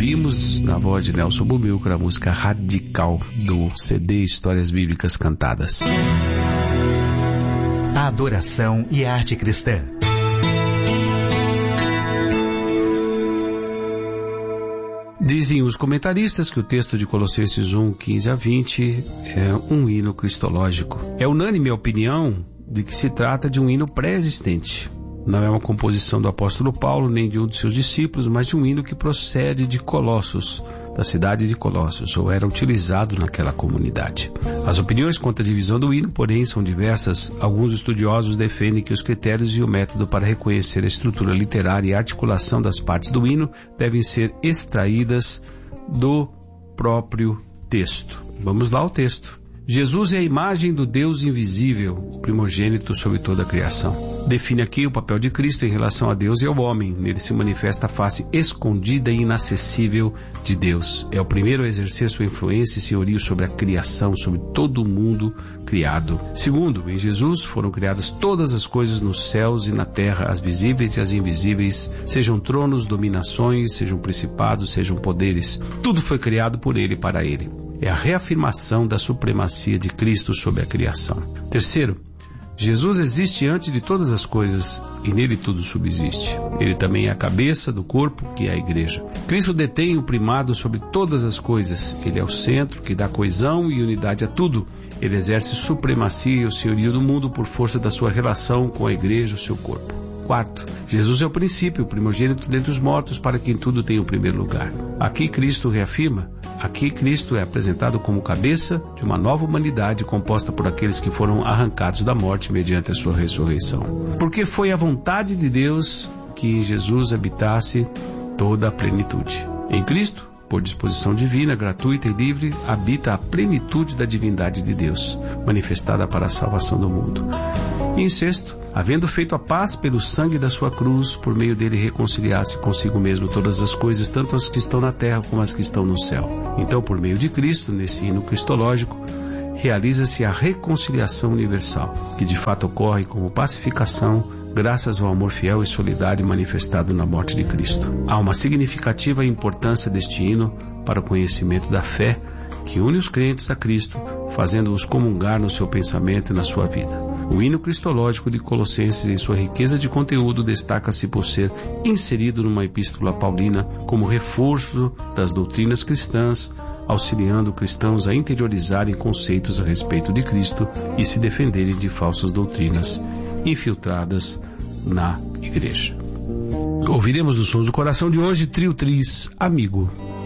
ouvimos na voz de Nelson Bumilcar a música Radical do CD Histórias Bíblicas Cantadas. A adoração e a arte cristã. Dizem os comentaristas que o texto de Colossenses 1, 15 a 20 é um hino cristológico. É unânime a opinião de que se trata de um hino pré-existente. Não é uma composição do apóstolo Paulo nem de um de seus discípulos, mas de um hino que procede de Colossos, da cidade de Colossos, ou era utilizado naquela comunidade. As opiniões quanto à divisão do hino, porém, são diversas. Alguns estudiosos defendem que os critérios e o método para reconhecer a estrutura literária e a articulação das partes do hino devem ser extraídas do próprio texto. Vamos lá ao texto. Jesus é a imagem do Deus invisível, o primogênito sobre toda a criação. Define aqui o papel de Cristo em relação a Deus e ao homem. Nele se manifesta a face escondida e inacessível de Deus. É o primeiro a exercer sua influência e senhorio sobre a criação, sobre todo o mundo criado. Segundo, em Jesus foram criadas todas as coisas nos céus e na terra, as visíveis e as invisíveis, sejam tronos, dominações, sejam principados, sejam poderes. Tudo foi criado por Ele e para Ele. É a reafirmação da supremacia de Cristo sobre a criação. Terceiro, Jesus existe antes de todas as coisas e nele tudo subsiste. Ele também é a cabeça do corpo, que é a igreja. Cristo detém o primado sobre todas as coisas. Ele é o centro que dá coesão e unidade a tudo. Ele exerce supremacia e o senhorio do mundo por força da sua relação com a igreja, o seu corpo. Quarto, Jesus é o princípio, o primogênito dentre os mortos, para quem tudo tem o primeiro lugar. Aqui Cristo reafirma, aqui Cristo é apresentado como cabeça de uma nova humanidade composta por aqueles que foram arrancados da morte mediante a sua ressurreição. Porque foi a vontade de Deus que em Jesus habitasse toda a plenitude. Em Cristo, por disposição divina, gratuita e livre, habita a plenitude da divindade de Deus, manifestada para a salvação do mundo. E em sexto, havendo feito a paz pelo sangue da sua cruz, por meio dele reconciliasse consigo mesmo todas as coisas, tanto as que estão na terra como as que estão no céu. Então, por meio de Cristo, nesse hino cristológico, realiza-se a reconciliação universal, que de fato ocorre como pacificação, graças ao amor fiel e solidário manifestado na morte de Cristo. Há uma significativa importância deste hino para o conhecimento da fé, que une os crentes a Cristo, fazendo-os comungar no seu pensamento e na sua vida. O hino cristológico de Colossenses, em sua riqueza de conteúdo, destaca-se por ser inserido numa epístola paulina como reforço das doutrinas cristãs, auxiliando cristãos a interiorizarem conceitos a respeito de Cristo e se defenderem de falsas doutrinas infiltradas na igreja. Ouviremos os sons do coração de hoje, Trio Tris, Amigo.